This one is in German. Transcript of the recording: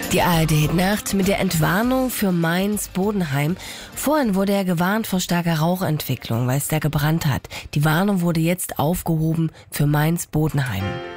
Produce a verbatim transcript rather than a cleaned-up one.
Die A R D-Nacht mit der Entwarnung für Mainz-Bodenheim. Vorhin wurde ja gewarnt vor starker Rauchentwicklung, weil es da gebrannt hat. Die Warnung wurde jetzt aufgehoben für Mainz-Bodenheim.